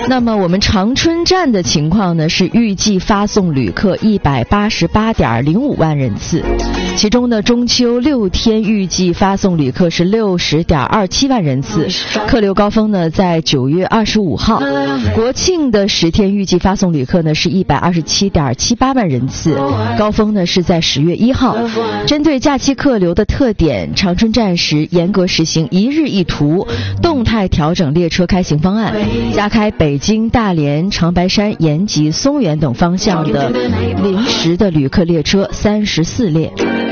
那么我们长春站的情况呢，是预计发送旅客188.05万人次，其中呢中秋6天预计发送旅客是60.27万人次，客流高峰呢在9月25号，国庆的10天预计发送旅客呢是127.78万人次，高峰呢是在10月1号。针对假期客流的特点，长春站时严格实行1日1图，动态调整列车开行方案，加开北京、大连、长白山、延吉、松原等方向的临时的旅客列车34列。